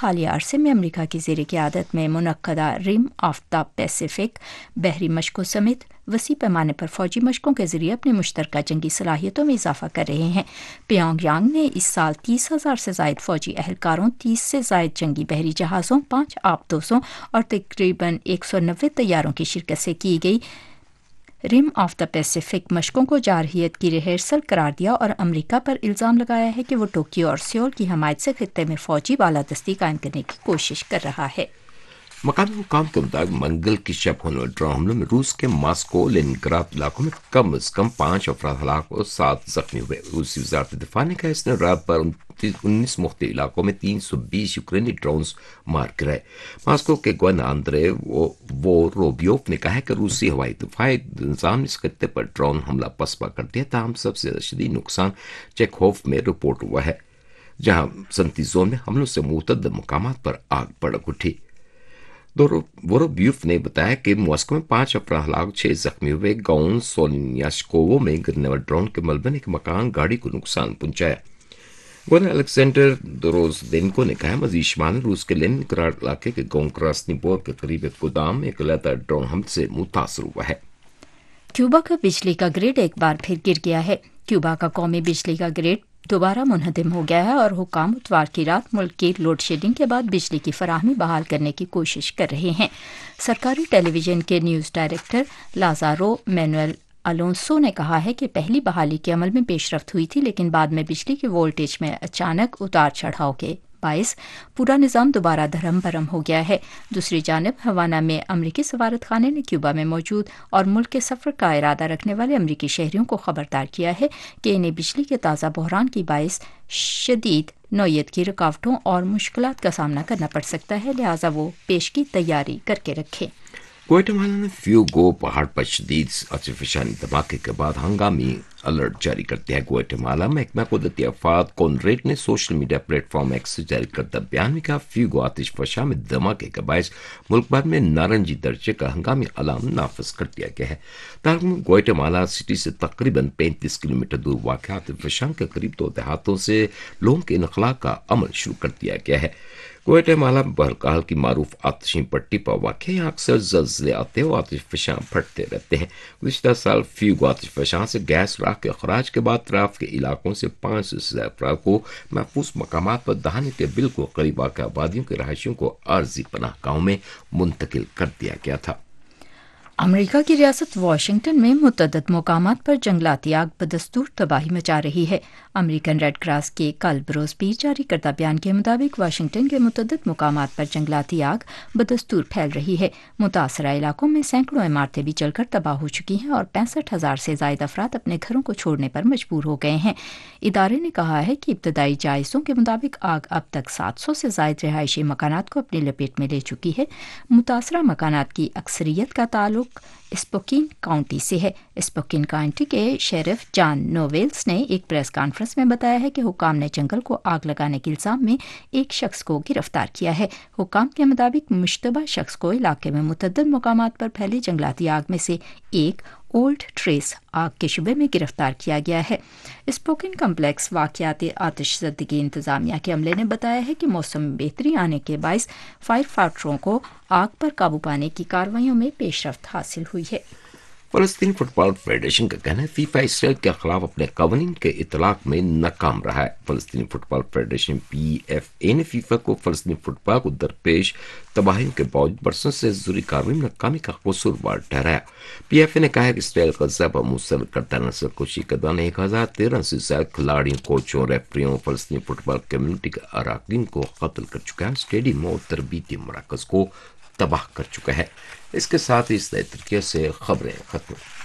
حالیہ عرصے میں امریکہ کی زیر قیادت میں منعقدہ رم آف دا پیسیفک بحری مشقوں سمیت وسیع پیمانے پر فوجی مشقوں کے ذریعے اپنی مشترکہ جنگی صلاحیتوں میں اضافہ کر رہے ہیں۔ پیونگ یانگ نے اس سال 30,000 سے زائد فوجی اہلکاروں، 30 سے زائد جنگی بحری جہازوں، 5 آبدوزوں اور تقریباً 190 طیاروں کی شرکت سے کی گئی رم آف دا پیسیفک مشقوں کو جارحیت کی ریہرسل قرار دیا اور امریکہ پر الزام لگایا ہے کہ وہ ٹوکیو اور سیول کی حمایت سے خطے میں فوجی بالادستی قائم کرنے کی کوشش کر رہا ہے۔ مقامی حکام کے مطابق منگل کی شب ہونے والے ڈرون حملوں میں روس کے ماسکو لیننگراڈ علاقوں میں کم از کم 5 افراد ہلاک اور 7 زخمی ہوئے۔ روسی وزارت دفاع نے کہا اس نے رات پر 19 مختلف علاقوں میں 320 یوکرینی ڈرونز مار گرائے۔ ماسکو کے گورنر آندرے ووروبیوف نے کہا کہ روسی ہوائی دفاعی نظام نے اس خطے پر ڈرون حملہ پسپا کر دیا، تاہم سب سے زیادہ شدید نقصان چیکھوف میں رپورٹ ہوا ہے، جہاں صنعتی زون میں حملوں سے متعدد مقامات پر آگ بھڑک اٹھی۔ ووروبیوف نے بتایا کہ ماسکو میں 5 افراد ہلاک، 6 زخمی ہوئے۔ گاؤں سولنیاشکوو میں گرنے والے ڈرون کے ملبے نے ایک مکان گاڑی کو نقصان پہنچایا۔ گورنر الیگزینڈر دروزدینکو نے کہا مزید شمال روس کے لیننگراڈ علاقے کے گاؤں کراسنی بور کے قریب ایک گودام میں ایک علیحدہ ڈرون حملے سے متاثر ہوا ہے۔ کیوبا کا بجلی کا گرڈ ایک بار پھر گر گیا ہے۔ کیوبا کا قومی بجلی کا گرڈ دوبارہ منہدم ہو گیا ہے اور حکام اتوار کی رات ملک کی لوڈ شیڈنگ کے بعد بجلی کی فراہمی بحال کرنے کی کوشش کر رہے ہیں۔ سرکاری ٹیلی ویژن کے نیوز ڈائریکٹر لازارو مینوئل الونسو نے کہا ہے کہ پہلی بحالی کے عمل میں پیش رفت ہوئی تھی، لیکن بعد میں بجلی کے وولٹیج میں اچانک اتار چڑھاؤ کے باعث پورا نظام دوبارہ دھرم برہم ہو گیا ہے۔ دوسری جانب ہوانا میں امریکی سفارت خانے نے کیوبا میں موجود اور ملک کے سفر کا ارادہ رکھنے والے امریکی شہریوں کو خبردار کیا ہے کہ انہیں بجلی کے تازہ بحران کی باعث شدید نوعیت کی رکاوٹوں اور مشکلات کا سامنا کرنا پڑ سکتا ہے، لہٰذا وہ پیش کی تیاری کر کے رکھیں۔ گواٹیمالا نے فیوگو پہاڑ پر شدید آتش فشانی دھماکے کے بعد ہنگامی الرٹ جاری کر دیا ہے۔ گواٹیمالا محکمہ قدرتی آفات کونریڈ نے social media plate form x سے جاری کردہ بیان میں کہا فیوگو آتش فشاں میں دھماکے کے باعث ملک بھر میں نارنجی درجے کا ہنگامی علام نافذ کر دیا گیا ہے۔ تاہم گواٹیمالا سٹی سے تقریباً 35 کلومیٹر دور واقع آتش فشاں کے قریب 2 دیہاتوں سے لوگوں کے انخلاء کا عمل شروع کر دیا گیا ہے۔ گواٹیمالا بہرحال کی معروف آتشی پٹی پر واقع ہے، یہاں اکثر زلزلے آتے ہیں اور آتش فشاں پھٹتے رہتے ہیں۔ گزشتہ سال فیوگو آتش فشاں سے گیس راکھ کے اخراج کے بعد اطراف کے علاقوں سے 500 سے زیادہ افراد کو محفوظ مقامات پر دہانے کے بالکل قریب واقع آبادیوں کے رہائشیوں کو عارضی پناہ گاہوں میں منتقل کر دیا گیا تھا۔ امریکہ کی ریاست واشنگٹن میں متعدد مقامات پر جنگلاتی آگ بدستور تباہی مچا رہی ہے۔ امریکن ریڈ کراس کے کل بروز پیر جاری کردہ بیان کے مطابق واشنگٹن کے متعدد مقامات پر جنگلاتی آگ بدستور پھیل رہی ہے۔ متاثرہ علاقوں میں سینکڑوں عمارتیں بھی جل کر تباہ ہو چکی ہیں اور 65,000 سے زائد افراد اپنے گھروں کو چھوڑنے پر مجبور ہو گئے ہیں۔ ادارے نے کہا ہے کہ ابتدائی جائزوں کے مطابق آگ اب تک 700 سے زائد رہائشی مکانات کو اپنی لپیٹ میں لے چکی ہے۔ متاثرہ مکانات کی اکثریت کا تعلق اسپوکین کاؤنٹی سے ہے۔ اسپوکین کاؤنٹی کے شیرف جان نوویلز نے ایک پریس کانفرنس میں بتایا ہے کہ حکام نے جنگل کو آگ لگانے کے الزام میں ایک شخص کو گرفتار کیا ہے۔ حکام کے مطابق مشتبہ شخص کو علاقے میں متعدد مقامات پر پھیلی جنگلاتی آگ میں سے ایک اولڈ ٹریس آگ کے شبے میں گرفتار کیا گیا ہے۔ اسپوکن کمپلیکس واقعات آتش زدگی انتظامیہ کے عملے نے بتایا ہے کہ موسم بہتری آنے کے باعث فائر فائٹروں کو آگ پر قابو پانے کی کارروائیوں میں پیش رفت حاصل ہوئی ہے۔ فلسطینی فٹ بال فیڈریشن کا کہنا ہے فیفا اسرائیل کے خلاف اپنے قوانین کے اطلاق میں ناکام رہا ہے۔ فلسطینی فٹ بال فیڈریشن PFA نے فیفا کو فلسطینی فٹ بال کو درپیش تباہیوں کے باوجود برسوں سے ضروری کارروائی میں ناکامی کا قصوروار ٹھہرایا۔ PFA نے کہا ہے کہ اسرائیل غزہ پر مسلط کردہ نسل کشی کے دوران 1013 سے زیادہ کھلاڑیوں، کوچوں، ریفریوں، فلسطینی فٹ بال کمیونٹی کے اراکین کو قتل کر چکا ہے، اسٹیڈیم اور تربیتی مراکز کو تباہ کر چکا ہے۔ اس کے ساتھ اس نئے طریقے سے خبریں ختم۔